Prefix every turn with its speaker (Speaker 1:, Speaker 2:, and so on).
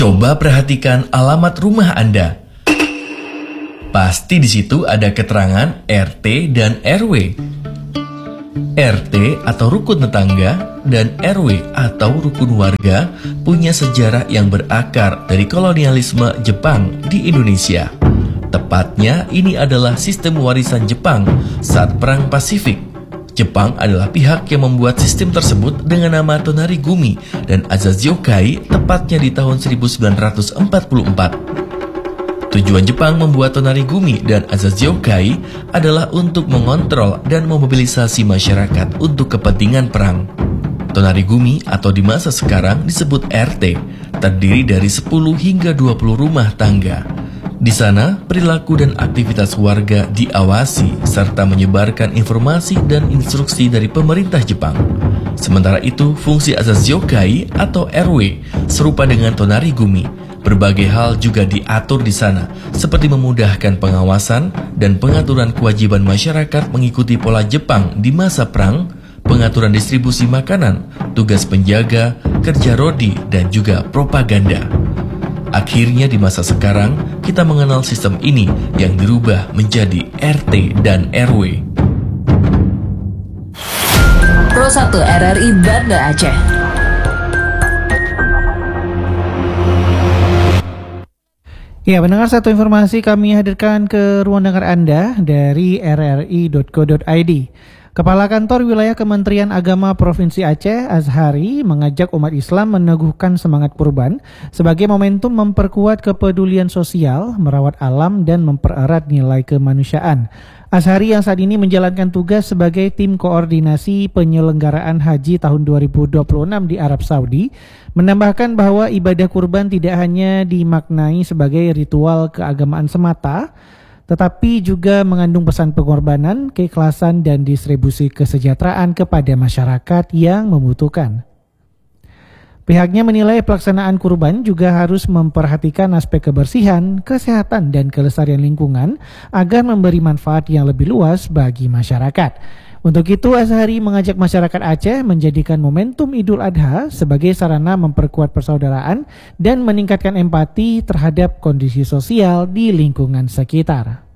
Speaker 1: Coba perhatikan alamat rumah Anda. Pasti di situ ada keterangan RT dan RW. RT atau rukun tetangga dan RW atau rukun warga punya sejarah yang berakar dari kolonialisme Jepang di Indonesia. Tepatnya ini adalah sistem warisan Jepang saat Perang Pasifik. Jepang adalah pihak yang membuat sistem tersebut dengan nama Tonarigumi dan Azazyoukai tepatnya di tahun 1944. Tujuan Jepang membuat Tonarigumi dan Azazyoukai adalah untuk mengontrol dan memobilisasi masyarakat untuk kepentingan perang. Tonarigumi atau di masa sekarang disebut RT, terdiri dari 10 hingga 20 rumah tangga. Di sana, perilaku dan aktivitas warga diawasi serta menyebarkan informasi dan instruksi dari pemerintah Jepang. Sementara itu, fungsi Azazyoukai atau RW serupa dengan Tonarigumi. Berbagai hal juga diatur di sana, seperti memudahkan pengawasan dan pengaturan kewajiban masyarakat mengikuti pola Jepang di masa perang, pengaturan distribusi makanan, tugas penjaga, kerja rodi, dan juga propaganda. Akhirnya di masa sekarang, kita mengenal sistem ini yang dirubah menjadi RT dan RW.
Speaker 2: Pro 1 RRI Banda Aceh.
Speaker 3: Ya, mendengar satu informasi kami hadirkan ke ruang dengar Anda dari rri.co.id. Kepala Kantor Wilayah Kementerian Agama Provinsi Aceh, Azhari, mengajak umat Islam meneguhkan semangat kurban sebagai momentum memperkuat kepedulian sosial, merawat alam, dan mempererat nilai kemanusiaan. Azhari yang saat ini menjalankan tugas sebagai tim koordinasi penyelenggaraan haji tahun 2026 di Arab Saudi, menambahkan bahwa ibadah kurban tidak hanya dimaknai sebagai ritual keagamaan semata, tetapi juga mengandung pesan pengorbanan, keikhlasan, dan distribusi kesejahteraan kepada masyarakat yang membutuhkan. Pihaknya menilai pelaksanaan kurban juga harus memperhatikan aspek kebersihan, kesehatan, dan kelestarian lingkungan agar memberi manfaat yang lebih luas bagi masyarakat. Untuk itu, Azhari mengajak masyarakat Aceh menjadikan momentum Idul Adha sebagai sarana memperkuat persaudaraan dan meningkatkan empati terhadap kondisi sosial di lingkungan sekitar.